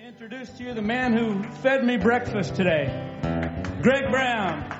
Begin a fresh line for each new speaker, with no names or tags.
introduce to you the man who fed me breakfast today, Greg Brown.